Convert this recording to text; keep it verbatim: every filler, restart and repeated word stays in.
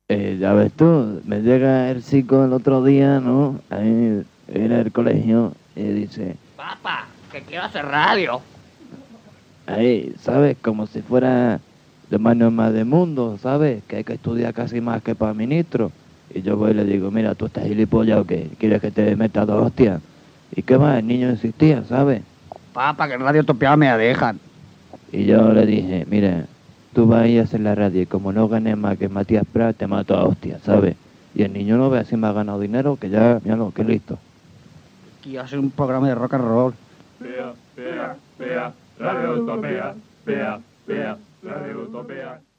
Eh, ya ves tú, me llega el chico el otro día, ¿no? Ahí en el colegio y dice, Papá, que quiero hacer radio. ahí, ¿sabes? Como si fuera lo más normal del mundo, ¿sabes? Que hay que estudiar casi más que para ministro. Y yo voy y le digo, mira, ¿tú estás gilipollas o qué? ¿Quieres que te meta dos hostias? ¿Y qué más? El niño insistía, ¿sabes? Papá, que en Radio Utopía me la dejan. Y yo le dije, mira, tú vas a ir a hacer la radio y como no ganes más que Matías Prat, te mato a hostias, ¿sabes? Y el niño no ve si me ha ganado dinero, que ya, míralo, que listo. Quiero hacer un programa de rock and roll. Pea, pea, pea, Radio Utopía, pea, pea, Radio Utopía.